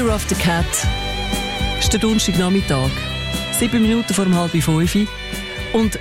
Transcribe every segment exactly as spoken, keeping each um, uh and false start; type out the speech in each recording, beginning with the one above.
Year of the Cat. Es ist der Donnerstagnachmittag. Sieben Minuten vor halb fünf. Und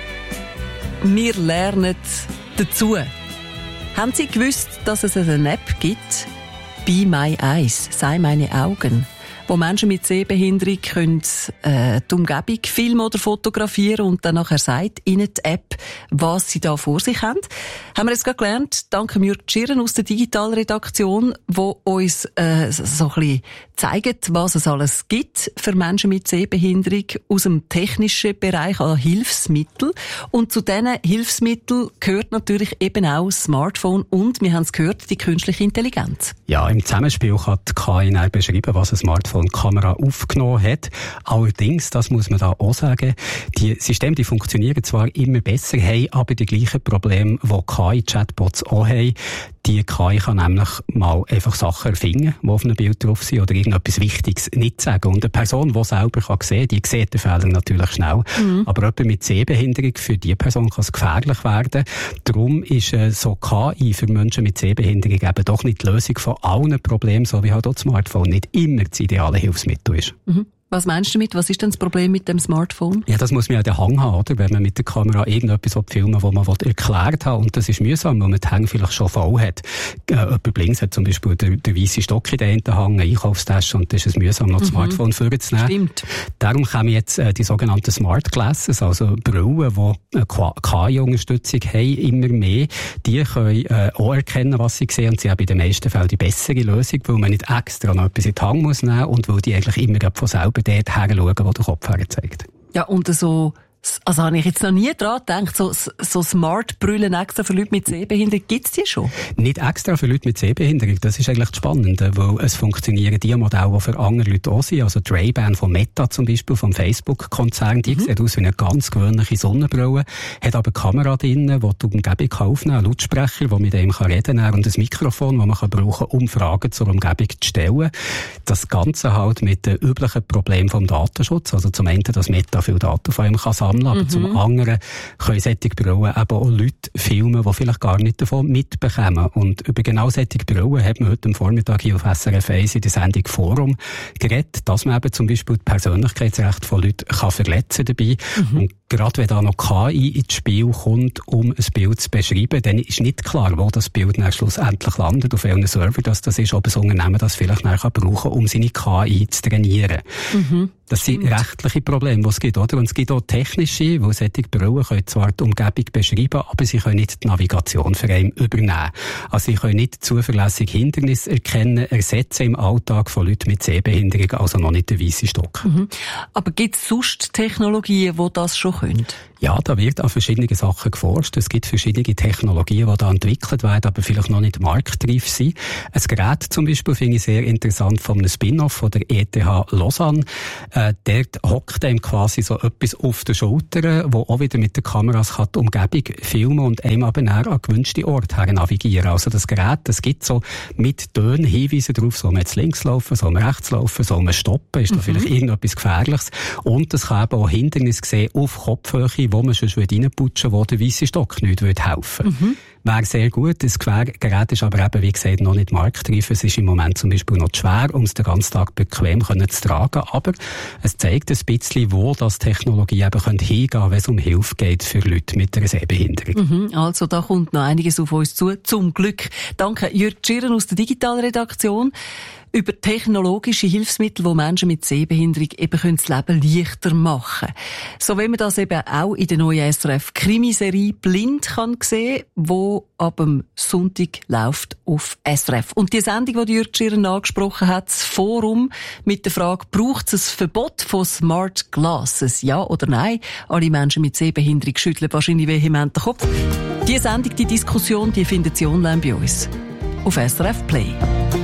wir lernen dazu. Haben Sie gewusst, dass es eine App gibt? Be My Eyes, sei meine Augen, wo Menschen mit Sehbehinderung können, äh, die Umgebung filmen oder fotografieren und dann nachher sagt ihnen die App, was sie da vor sich haben. Haben wir jetzt gerade gelernt, dank Jürg Tschirren aus der Digitalredaktion, wo uns äh, so ein bisschen zeigt, was es alles gibt für Menschen mit Sehbehinderung aus dem technischen Bereich an Hilfsmitteln. Und zu diesen Hilfsmitteln gehört natürlich eben auch das Smartphone und, wir haben es gehört, die künstliche Intelligenz. Ja, im Zusammenspiel kann die K I beschreiben, was ein Smartphone Kamera aufgenommen hat. Allerdings, das muss man da auch sagen, die Systeme, die funktionieren zwar immer besser, haben aber die gleichen Probleme, die K I-Chatbots auch haben. Die K I kann nämlich mal einfach Sachen erfinden, die auf einem Bild drauf sind, oder irgendetwas Wichtiges nicht sagen. Und eine Person, die selber kann sehen, die sieht den Fehler natürlich schnell. Mhm. Aber jemand mit Sehbehinderung, für diese Person kann es gefährlich werden. Darum ist äh, so K I für Menschen mit Sehbehinderung eben doch nicht die Lösung von allen Problemen, so wie halt auch das Smartphone nicht immer das ideale Hilfsmittel ist. Mhm. Was meinst du damit? Was ist denn das Problem mit dem Smartphone? Ja, das muss man ja den Hang haben, oder? Wenn man mit der Kamera irgendetwas filmen will, was man erklärt hat. Und das ist mühsam, weil man den Hang vielleicht schon voll hat. Äh, jemand links hat zum Beispiel den, den weißen Stock in der einen Hang, eine Einkaufstasche, und das ist es mühsam, noch das mhm. Smartphone vorzunehmen. Stimmt. Darum kommen jetzt äh, die sogenannten Smart Glasses, also Brillen, die äh, K I-Unterstützung haben, immer mehr. Die können äh, auch erkennen, was sie sehen, und sie haben in den meisten Fällen die bessere Lösung, weil man nicht extra noch etwas in den Hang muss nehmen und weil die eigentlich immer von selber dort herschauen, wo der Kopf herzeigt. Ja, und so, also habe ich jetzt noch nie dran gedacht, so, so Smart-Brüllen extra für Leute mit Sehbehinderung, gibt's die schon? Nicht extra für Leute mit Sehbehinderung, das ist eigentlich das Spannende, weil es funktionieren die Modelle, die für andere Leute auch sind, also die Ray-Ban von Meta zum Beispiel, vom Facebook-Konzern, die mhm. sieht aus wie eine ganz gewöhnliche Sonnenbrille, hat aber eine Kamera drin, die die Umgebung aufnehmen kann, einen Lautsprecher, der mit dem reden kann, und ein Mikrofon, das man kann brauchen kann, um Fragen zur Umgebung zu stellen. Das Ganze halt mit den üblichen Problemen vom Datenschutz, also zum einen, dass Meta viel Daten von ihm kann sammeln, aber mhm. zum anderen können solche Brillen eben auch Leute filmen, die vielleicht gar nicht davon mitbekommen. Und über genau solche Brillen hat man heute am Vormittag hier auf S R F eins in der Sendung Forum geredet, dass man eben zum Beispiel die Persönlichkeitsrechte von Leuten kann verletzen dabei. Mhm. Und gerade wenn da noch K I ins Spiel kommt, um ein Bild zu beschreiben, dann ist nicht klar, wo das Bild dann schlussendlich landet, auf welchen Server das, das ist, ob ein Unternehmen das vielleicht nachher brauchen kann, um seine K I zu trainieren. Mhm. Das sind rechtliche Probleme, die es gibt, oder? Und es gibt auch technische, weil solche Brillen können zwar die Umgebung beschreiben, aber sie können nicht die Navigation für einen übernehmen. Also sie können nicht zuverlässig Hindernisse erkennen, ersetzen im Alltag von Leuten mit Sehbehinderung, also noch nicht den weißen Stock. Mhm. Aber gibt es sonst Technologien, die das schon können? Ja, da wird an verschiedene Sachen geforscht. Es gibt verschiedene Technologien, die da entwickelt werden, aber vielleicht noch nicht marktreif sind. Ein Gerät zum Beispiel finde ich sehr interessant von einem Spin-off von der E T H Lausanne. Äh, dort hockt einem quasi so etwas auf den Schultern, wo auch wieder mit den Kameras kann die Umgebung filmen und einem aber näher an gewünschte Orte her navigieren. Also das Gerät, das gibt so mit Tönen Hinweise drauf, soll man jetzt links laufen, soll man rechts laufen, soll man stoppen, ist da mhm. vielleicht irgendetwas Gefährliches. Und es kann eben auch Hindernisse sehen auf Kopfhöhe, wo man schon reinputschen würde, wo der weisse Stock nicht helfen würde. Mhm. Wäre sehr gut. Das Gerät ist aber eben, wie gesagt, noch nicht marktreif. Es ist im Moment zum Beispiel noch schwer, um es den ganzen Tag bequem zu tragen. Aber es zeigt ein bisschen, wo das Technologie eben hingehen kann, wenn es um Hilfe geht für Leute mit einer Sehbehinderung. Mhm. Also da kommt noch einiges auf uns zu. Zum Glück. Danke, Jürg Tschirren aus der Digitalredaktion. Über technologische Hilfsmittel, die Menschen mit Sehbehinderung eben das Leben leichter machen können. So wie man das eben auch in der neuen S R F-Krimiserie «Blind» kann sehen, wo ab dem Sonntag läuft auf S R F. Und die Sendung, die Jürg Tschirren angesprochen hat, das Forum mit der Frage, braucht es ein Verbot von Smart Glasses? Ja oder nein? Alle Menschen mit Sehbehinderung schütteln wahrscheinlich vehement den Kopf. Die Sendung, die Diskussion, die findet Sie online bei uns. Auf S R F Play.